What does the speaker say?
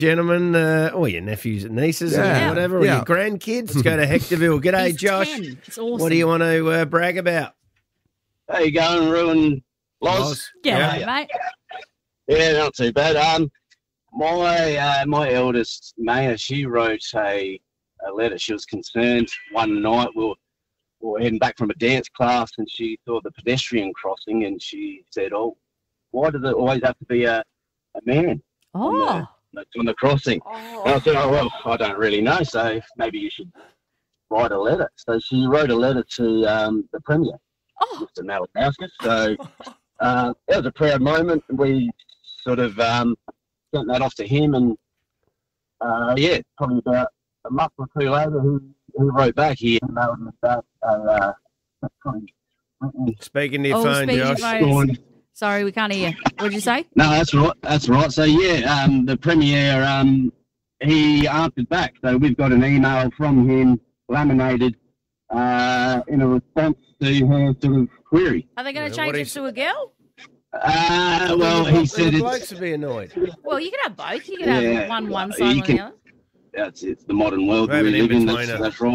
gentlemen, or your nephews and nieces or whatever, or your grandkids. Let's go to Hectorville. G'day, He's Josh. 10. It's awesome. What do you want to brag about? How you going, Ruin Loz? G'day, mate. Yeah, not too bad. My eldest Maya, she wrote a letter. She was concerned one night. We were heading back from a dance class, and she saw the pedestrian crossing, and she said, "Oh, why does it always have to be a man on the crossing?" And I said, "Oh well, I don't really know. So maybe you should write a letter." So she wrote a letter to the Premier, Mr. Malakauskas. So it was a proud moment. We sort of sent that off to him, and probably about a month or two later, he wrote back. He emailed me back. Speaking to your phone, Josh. Sorry, we can't hear you. What did you say? No, that's right. That's right. So the Premier he answered back. So we've got an email from him laminated in a response to her sort of query. Are they going to change it to a girl? Well, he said blokes would be annoyed. Well, you can have both. You can have one side or the other. It's the modern world we Have an live in. in-betweener. That's right.